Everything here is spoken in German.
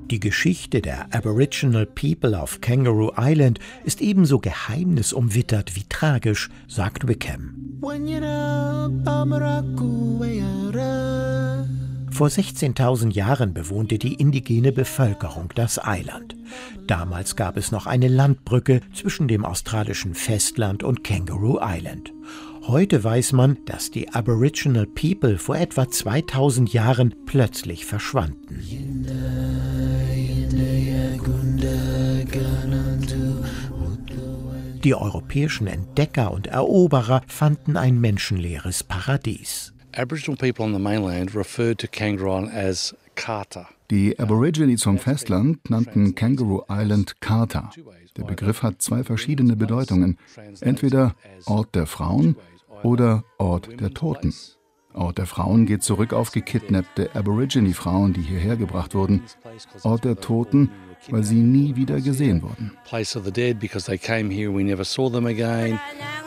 Die Geschichte der Aboriginal People auf Kangaroo Island ist ebenso geheimnisumwittert wie tragisch, sagt Wickham. Vor 16.000 Jahren bewohnte die indigene Bevölkerung das Eiland. Damals gab es noch eine Landbrücke zwischen dem australischen Festland und Kangaroo Island. Heute weiß man, dass die Aboriginal People vor etwa 2000 Jahren plötzlich verschwanden. Die europäischen Entdecker und Eroberer fanden ein menschenleeres Paradies. Aboriginal people on the mainland referred to Kangaroo Island as Kata. Die Aborigine zum Festland nannten Kangaroo Island Kata. Der Begriff hat zwei verschiedene Bedeutungen. Entweder Ort der Frauen oder Ort der Toten. Ort der Frauen geht zurück auf gekidnappte Aborigine-Frauen, die hierher gebracht wurden. Ort der Toten, weil sie nie wieder gesehen wurden. Place of the dead because they came here, we never saw them again.